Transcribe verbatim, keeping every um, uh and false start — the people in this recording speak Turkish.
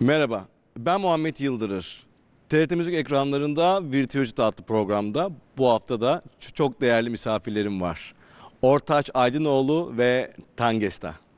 Merhaba, ben Muhammed Yıldırır. T R T Müzik ekranlarında Virtüözite adlı programda bu hafta da çok değerli misafirlerim var. Ortaç Aydınoğlu ve Tangesta.